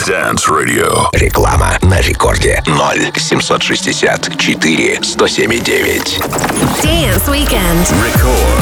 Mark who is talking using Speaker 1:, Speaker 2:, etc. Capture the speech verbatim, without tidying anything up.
Speaker 1: Dance Radio.
Speaker 2: Реклама на рекорде. ноль семьсот шестьдесят четыре сто семь девять.
Speaker 3: Dance Weekend.
Speaker 1: Record.